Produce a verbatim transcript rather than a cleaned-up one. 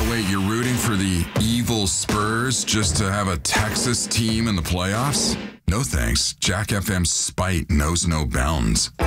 Oh, wait, you're rooting for the evil Spurs just to have a Texas team in the playoffs? No thanks. Jack F M's spite knows no bounds.